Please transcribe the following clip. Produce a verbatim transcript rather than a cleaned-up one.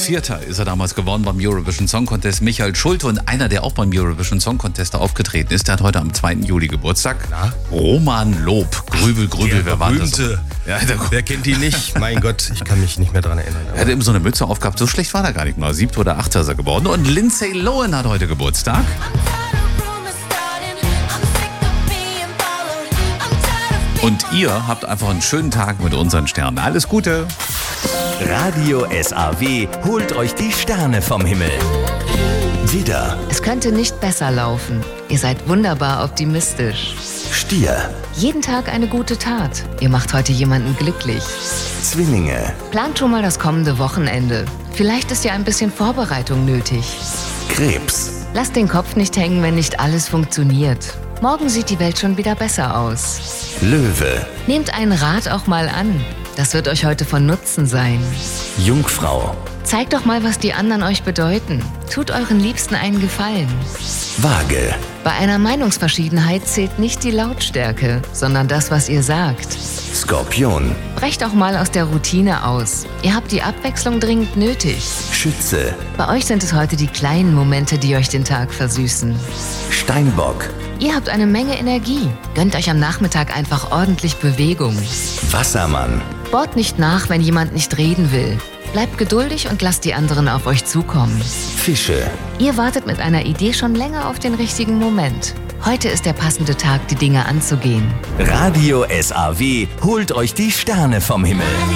Vierter ist er damals geworden beim Eurovision Song Contest. Michael Schulte, und einer, der auch beim Eurovision Song Contest da aufgetreten ist, der hat heute am zweiten Juli Geburtstag. Na? Roman Lob. Grübel, Grübel, wer war das? Ja, der, wer kennt ihn nicht? Mein Gott, ich kann mich nicht mehr dran erinnern. Er hatte eben so eine Mütze aufgehabt, so schlecht war er gar nicht mal. Siebter oder achter ist er geworden. Und Lindsay Lohan hat heute Geburtstag. Und ihr habt einfach einen schönen Tag mit unseren Sternen. Alles Gute! Radio S A W holt euch die Sterne vom Himmel. Widder, Es könnte nicht besser laufen. Ihr seid wunderbar optimistisch. Stier, Jeden Tag eine gute Tat. Ihr macht heute jemanden glücklich. Zwillinge, Plant schon mal das kommende Wochenende. Vielleicht ist ja ein bisschen Vorbereitung nötig. Krebs, Lasst den Kopf nicht hängen, wenn nicht alles funktioniert. Morgen sieht die Welt schon wieder besser aus. Löwe, Nehmt einen Rat auch mal an. Das wird euch heute von Nutzen sein. Jungfrau, Zeigt doch mal, was die anderen euch bedeuten. Tut euren Liebsten einen Gefallen. Waage, Bei einer Meinungsverschiedenheit zählt nicht die Lautstärke, sondern das, was ihr sagt. Skorpion, Brecht auch mal aus der Routine aus. Ihr habt die Abwechslung dringend nötig. Schütze, Bei euch sind es heute die kleinen Momente, die euch den Tag versüßen. Steinbock, Ihr habt eine Menge Energie. Gönnt euch am Nachmittag einfach ordentlich Bewegung. Wassermann, Bohrt nicht nach, wenn jemand nicht reden will. Bleibt geduldig und lasst die anderen auf euch zukommen. Fische, Ihr wartet mit einer Idee schon länger auf den richtigen Moment. Heute ist der passende Tag, die Dinge anzugehen. Radio S A W holt euch die Sterne vom Himmel.